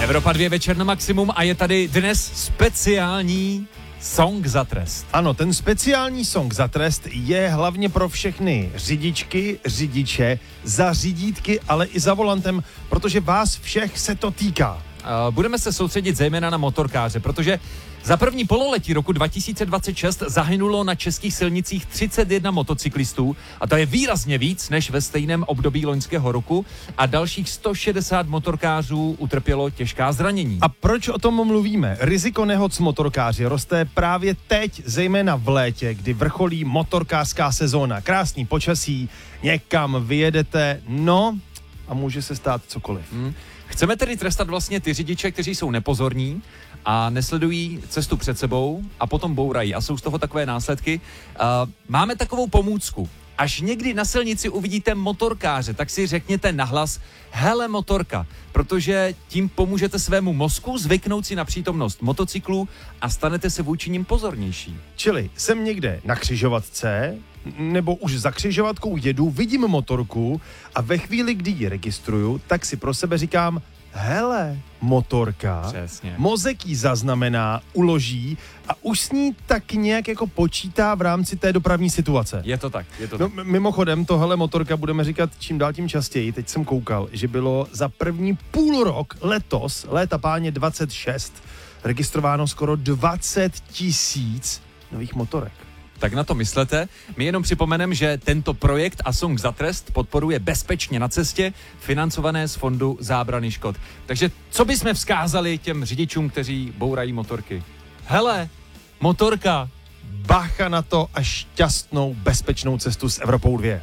Evropa 2 večer na maximum a je tady dnes speciální song za trest. Ano, ten speciální song za trest je hlavně pro všechny řidičky, řidiče, za řídítky, ale i za volantem, protože vás všech se to týká. Budeme se soustředit zejména na motorkáře, protože za první pololetí roku 2026 zahynulo na českých silnicích 31 motocyklistů a to je výrazně víc než ve stejném období loňského roku a dalších 160 motorkářů utrpělo těžká zranění. A proč o tom mluvíme? Riziko nehod s motorkáři roste právě teď, zejména v létě, kdy vrcholí motorkářská sezóna. Krásný počasí, někam vyjedete, no a může se stát cokoliv. Chceme tedy trestat vlastně ty řidiče, kteří jsou nepozorní a nesledují cestu před sebou a potom bourají a jsou z toho takové následky. Máme takovou pomůcku. Až někdy na silnici uvidíte motorkáře, tak si řekněte nahlas hele motorka, protože tím pomůžete svému mozku zvyknout si na přítomnost motocyklů a stanete se vůči nim pozornější. Čili jsem někde na křižovatce, nebo už za křižovatkou jedu, vidím motorku a ve chvíli, kdy ji registruju, tak si pro sebe říkám, hele, motorka, Přesně. mozek ji zaznamená, uloží a už s ní tak nějak jako počítá v rámci té dopravní situace. Je to tak, je to No, tak. mimochodem, tohle motorka budeme říkat čím dál tím častěji. Teď jsem koukal, že bylo za první půl rok letos, léta páně 26, registrováno skoro 20 000 nových motorek. Tak na to myslete. My jenom připomeneme, že tento projekt a song za trest podporuje Bezpečně na cestě, financované z fondu zábrany škod. Takže co bychom vzkázali těm řidičům, kteří bourají motorky? Hele, motorka. Bacha na to a šťastnou, bezpečnou cestu s Evropou 2.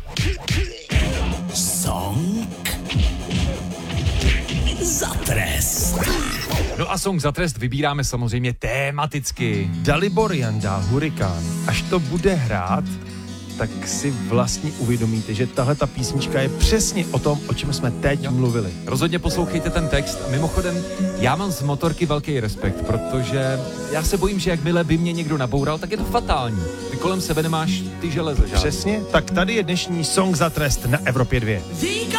Song za trest. No a song za trest vybíráme samozřejmě tematicky. Dalibor Janda, Hurikán. Až to bude hrát, tak si vlastně uvědomíte, že tahle ta písnička je přesně o tom, o čem jsme teď mluvili. Rozhodně poslouchejte ten text. Mimochodem, já mám z motorky velký respekt, protože já se bojím, že jakmile by mě někdo naboural, tak je to fatální. Ty kolem sebe nemáš ty železe žádný. Přesně, tak tady je dnešní song za trest na Evropě 2.